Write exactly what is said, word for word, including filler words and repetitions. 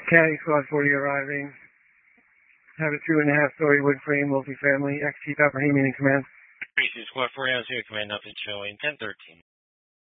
County Squad forty arriving. Have a two and a half story wood frame multifamily. Ex-Chief Abrahamian in command. Three Squad forty on zero command, nothing showing. ten thirteen.